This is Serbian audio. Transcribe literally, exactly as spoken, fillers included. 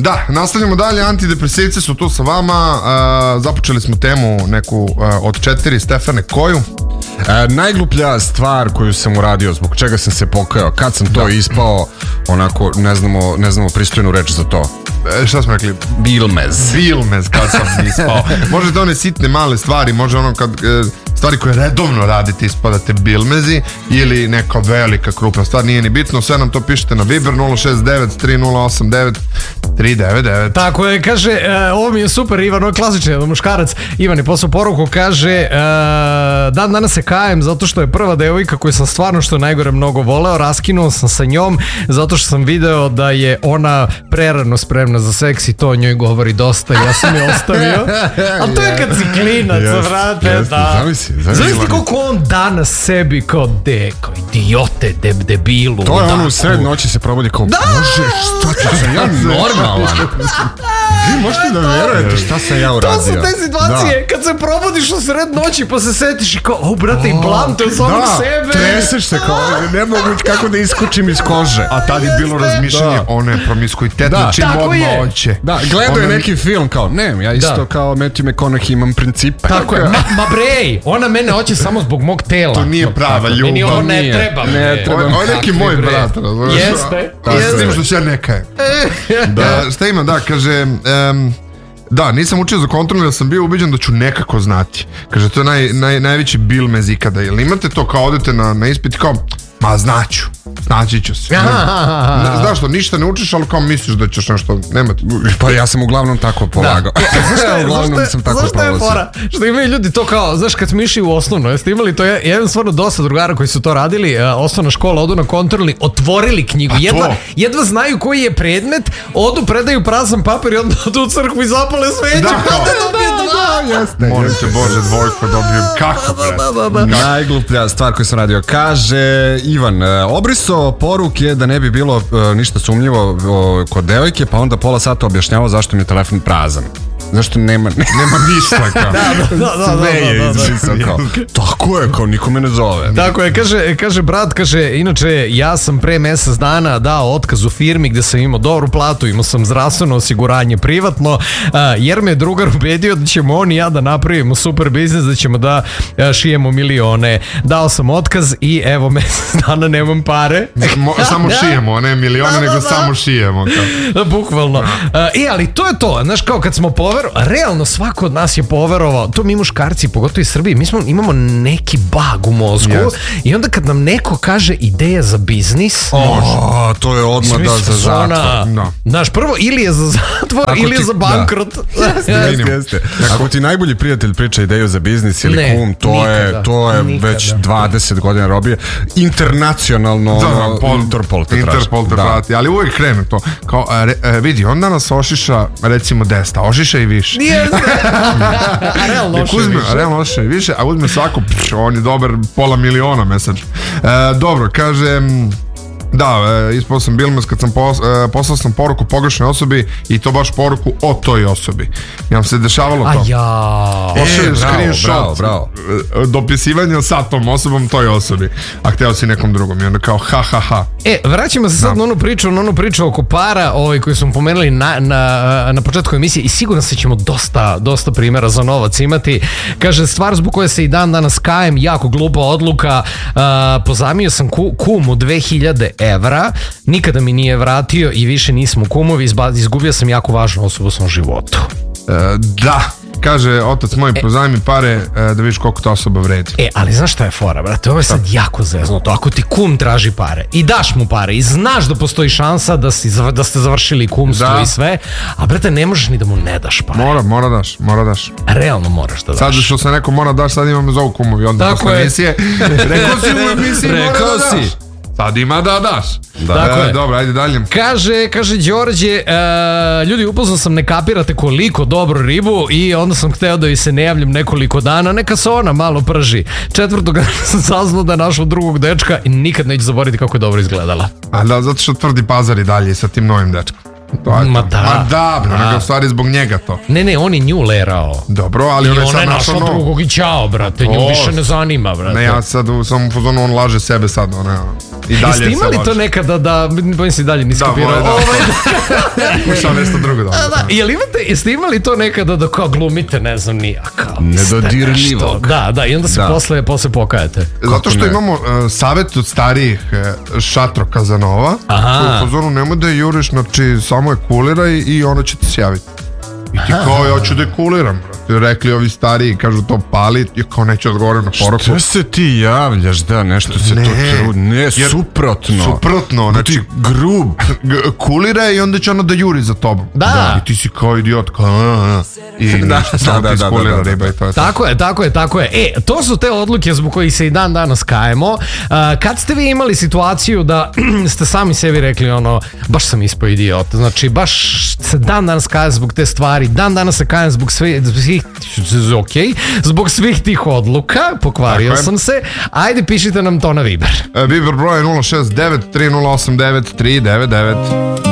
Da, nastavljamo dalje, antidepresivci su tu sa vama, uh, započeli smo temu neku uh, od četiri, Stefane, koju? E, najgluplja stvar koju sam uradio, zbog čega sam se pokajao, kad sam to da. ispao, onako, ne znamo, ne znamo pristojnu reč za to. E, šta smo rekli? Bilmez. Bilmez, kad sam ispao. Možete one sitne male stvari, može ono kad... E, stvari koje redovno radite ispadate bilmezi ili neka velika krupna stvar, nije ni bitno, sve nam to pišete na Viber nula šest devet tri nula osam devet tri devet devet. Tako je, kaže, uh, ovo mi je super, Ivan, ovo je klasičan jedan muškarac. Ivan je poslao poruku, kaže, uh, dan danas se kajem zato što je prva devojka koju sam stvarno što najgore mnogo voleo, raskinuo sam sa njom zato što sam video da je ona prerano spremna za seks i to o njoj govori dosta, ja sam je ostavio. Ali to je kad si klinac, yes, vrate, yes, da. Zamisli, Zamisli koliko on danas sebi kao deko, idiote, deb, debilu. To je ono u sred noći se probudi kao, da! Bože, šta ti sam ja normalan. Vi možete da verujete šta sam ja uradio. To su te situacije, da. Kad se probudiš u sred noći pa se setiš i kao, o brate, i blamte od samog da, sebe. Treseš se kao, ne mogu kako da iskočim iz kože. A tad je bilo razmišljanje, da. Ono je promiskuitetno, da. čim odmah hoće. Da, gledao je neki film kao, ne, ja isto da. kao Matthew McConaughey imam principe. Tako je, ma, ma brej, ona mene hoće samo zbog mog tela. To nije prava ljubav. Meni ovo ne treba. Ne treba. On je neki moj brat. Jeste. S tim što se ja ne kajem. Da. Šta ima, da, kaže... Um, da, nisam učio za kontrolu, jer sam bio ubeđen da ću nekako znati. Kaže, to je naj, naj, najveći bilmez ikada. Jel imate to kao odete na, na ispit kao, ma znaću, znaći ću se. Ne, znaš što, ništa ne učiš, ali kao misliš da ćeš nešto, nemate. Pa ja sam uglavnom tako polagao. Da. Uglavnom zašto, sam tako zašto je fora? Što imaju ljudi to kao, znaš, kad smo išli u osnovno, jeste imali to, ja imam stvarno dosta drugara koji su to radili, osnovna škola, odu na kontrolni, otvorili knjigu, jedva, jedva znaju koji je predmet, odu, predaju prazan papir i onda odu u crkvu i zapale sveću. Da, kao, da, jeste. Molim te Bože, dvojko dobijem. Kako, bre? Najgluplja stvar koju sam radio, kaže Ivan, obrisao poruke da ne bi bilo uh, ništa sumnjivo uh, kod devojke, pa onda pola sata objašnjavao zašto mi je telefon prazan. Zašto nema, nema ništa kao. Da, da, da, da, sve je izbrisao kao. Tako je, kao niko me ne zove. Tako je, kaže, kaže brat, kaže, inače ja sam pre mjesec dana dao otkaz u firmi gde sam imao dobru platu, imao sam zdravstveno osiguranje privatno, uh, jer me drugar ubedio da ćemo on i ja da napravimo super biznis, da ćemo da uh, šijemo milione. Dao sam otkaz i evo mjesec dana nemam pare. Mo, samo šijemo, ne milione, da, nego da, da. samo šijemo. Kao. Bukvalno. Uh, I ali to je to, znaš, kao kad smo poverovali, realno svako od nas je poverovao, to mi muškarci, pogotovo iz Srbije, mi smo, imamo neki bug u mozgu, yes. I onda kad nam neko kaže ideja za biznis, oh, to je odmah da za zatvor. No. Znaš, prvo ili je za zatvor ako ili ti, je za bankrot. Da. Jeste, jeste. Ako ti najbolji prijatelj priča ideju za biznis ili ne, kum, to nikada, je, to je nikada. Već dvadeset godina robije. Internacionalno, da, pol, Interpol te Interpol te prati, ali uvijek krenu to. Kao, re, vidi, onda nas ošiša, recimo desta, ošiša i više. Nije a realno loše uzme, više. A realno loše više, a uzme svako, pš, on je dobar pola miliona mesec. E, dobro, kaže... Da, e, ispao sam bilmez kad sam pos, e, poslao sam poruku pogrešnoj osobi i to baš poruku o toj osobi. I nam se dešavalo to. A ja. Pošalješ screenshot, dopisivanje sa tom osobom toj osobi, a hteo si nekom drugom i onda kao ha ha ha. E, vraćamo se sad da. na onu priču, na onu priču oko para, ovaj, koju smo pomenuli na, na, na početku emisije i sigurno se ćemo dosta, dosta primjera za novac imati. Kaže, stvar zbog koje se i dan danas kajem, jako glupa odluka, uh, pozamio sam ku, kumu dve hiljade evra, nikada mi nije vratio i više nismo kumovi, izgubio sam jako važnu osobu u svom životu. E, da, kaže otac moj, e, pozajmi pare e, da vidiš koliko ta osoba vredi. E, ali znaš šta je fora, brate, ovo je sad jako zeznuto. Ako ti kum traži pare i daš mu pare i znaš da postoji šansa da, si, da ste završili kumstvo da. i sve, a brate, ne možeš ni da mu ne daš pare. Mora, mora daš, mora daš. Realno moraš da daš. Sad što se neko mora daš, sad imamo zovu kumovi, onda tako posle emisije. Rekao si u emisiji, rekao mora da si. daš. Sad ima da daš. Da. Dakle, e, dobro, ajde dalje. Kaže, kaže Đorđe, uh, ljudi, upoznao sam, ne kapirate koliko dobro ribu i onda sam hteo da joj se ne javljam nekoliko dana, neka se ona malo prži. Četvrtog sam saznao da je našao drugog dečka i nikad neću zaboraviti kako je dobro izgledala. A da, zato što tvrdi Pazar i dalje sa tim novim dečkom. To je Ma to. da. Ma da, bro, nego u stvari zbog njega to. Ne, ne, on je nju lerao. Dobro, ali on je sad našao novog. drugog i čao, brate, nju više ne zanima, brate. Ne, ja sad sam u fazonu, on laže sebe sad, ono, I dalje Jeste imali se to nekada da, bojim se dalje nisi Da, kapirao. moje, da. Ovaj, Kušao nešto drugo da. da, da, jel imate, jeste imali to nekada da kao glumite, ne znam, ni, a kao Nedodirljivog. nešto? Da, da, i onda se Da. posle, posle pokajete. Zato što ne? imamo uh, savjet od starijih uh, Šatro Kazanova, Aha. koji u fazonu nemoj da je juriš, znači samo je kuliraj i ono će ti se javiti. I ti kao, ja ću da je kuliram, brate. Rekli ovi stariji, kažu to pali, ja kao neću odgovorim na poruku. Šta se ti javljaš, da, nešto se Ne. to trudi. Ne, Jer- suprotno. Suprotno, znači Ti grub. g- kulira i onda će ono da juri za tobom. Da. I ti si kao idiot, kao a, a. I Da, ništa, samo da, ti da, iskulira da, da, riba da. i to je to. Tako je, tako je, tako je. E, to su te odluke zbog kojih se i dan danas kajemo. A, kad ste vi imali situaciju da ste sami sebi rekli ono, baš sam ispao idiot, znači baš se dan danas kajem zbog te stvari, dan danas se kajem zbog sve, zbog svih, ok, zbog svih tih odluka, pokvario Tako je. sam se, ajde pišite nam to na Viber. E, Viber broj je nula šest devet tri nula osam devet tri devet devet.